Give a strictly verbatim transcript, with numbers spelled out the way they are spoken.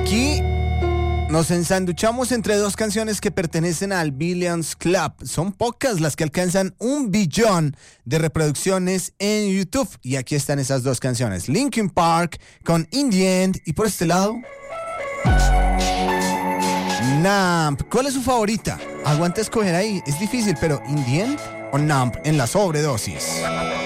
Aquí nos ensanduchamos entre dos canciones que pertenecen al Billions Club. Son pocas las que alcanzan un billón de reproducciones en YouTube. Y aquí están esas dos canciones. Linkin Park con In the End. Y por este lado, Numb. ¿Cuál es su favorita? Aguanta escoger ahí. Es difícil, pero In the End o Numb en la sobredosis.